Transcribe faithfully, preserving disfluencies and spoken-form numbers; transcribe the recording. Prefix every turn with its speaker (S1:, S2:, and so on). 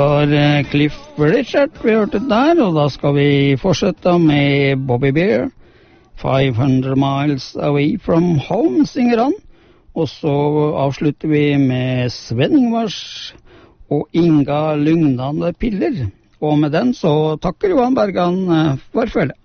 S1: var Cliff Richard vi hørte der, og da skal vi fortsette med Bobby Bear. five hundred miles away from home, synger han. Og så avslutter vi med Sven Ingvars og Inga lugnende piller. Og med den så takker Johan Bergan for følget.